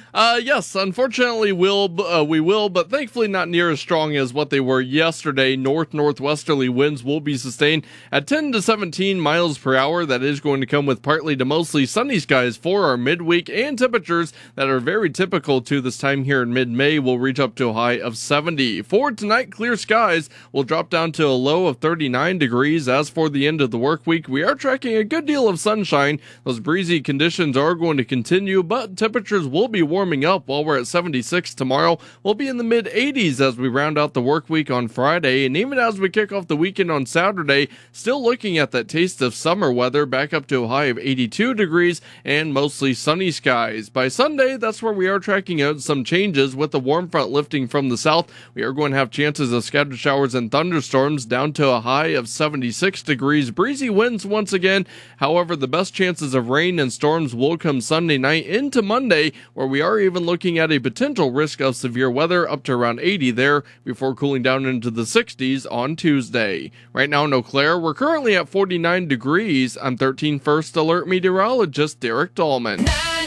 Yes, unfortunately, we will, but thankfully not near as strong as what they were yesterday. Northwesterly winds will be sustained at 10 to 17 miles per hour. That is going to come with partly to mostly sunny skies for our midweek, and temperatures that are very typical to this time here in mid-May will reach up to a high of 70. For tonight, clear skies will drop down to a low of 39 degrees. As for the end of the work week, we are tracking a good deal of sunshine. Those breezy conditions are going to continue, but temperatures will be warming up. While we're at 76 tomorrow, we'll be in the mid-80s as we round out the work week on Friday, and even as we kick off the weekend on Saturday, still looking at that taste of summer weather, back up to a high of 82 degrees and mostly sunny skies. By Sunday, that's where we are tracking out some changes with the warm front lifting from the south. We are going to have chances of scattered showers and thunderstorms down to a high of 76 degrees. Breezy winds once again. However, the best chances of rain and storms will come Sunday night into Monday, where we are even looking at a potential risk of severe weather up to around 80 there before cooling down into the 60s on Tuesday. Right now in Eau Claire, we're currently at 49 degrees. I'm 13 First Alert meteorologist Derek Dahlman.